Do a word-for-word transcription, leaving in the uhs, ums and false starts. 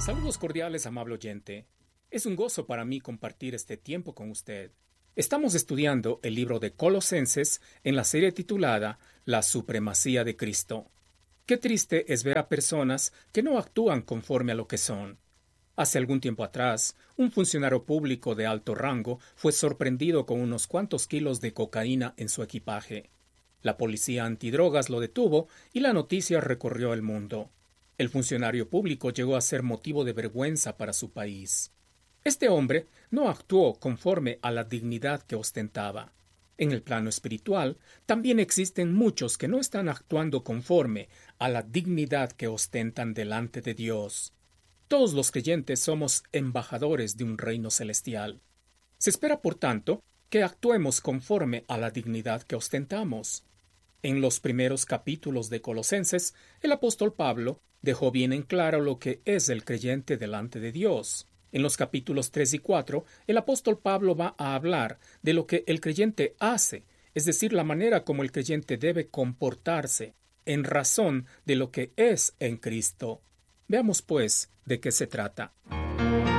Saludos cordiales, amable oyente. Es un gozo para mí compartir este tiempo con usted. Estamos estudiando el libro de Colosenses en la serie titulada La Supremacía de Cristo. Qué triste es ver a personas que no actúan conforme a lo que son. Hace algún tiempo atrás, un funcionario público de alto rango fue sorprendido con unos cuantos kilos de cocaína en su equipaje. La policía antidrogas lo detuvo y la noticia recorrió el mundo. El funcionario público llegó a ser motivo de vergüenza para su país. Este hombre no actuó conforme a la dignidad que ostentaba. En el plano espiritual, también existen muchos que no están actuando conforme a la dignidad que ostentan delante de Dios. Todos los creyentes somos embajadores de un reino celestial. Se espera, por tanto, que actuemos conforme a la dignidad que ostentamos. En los primeros capítulos de Colosenses, el apóstol Pablo dejó bien en claro lo que es el creyente delante de Dios. En los capítulos tres y cuatro, el apóstol Pablo va a hablar de lo que el creyente hace, es decir, la manera como el creyente debe comportarse, en razón de lo que es en Cristo. Veamos, pues, de qué se trata.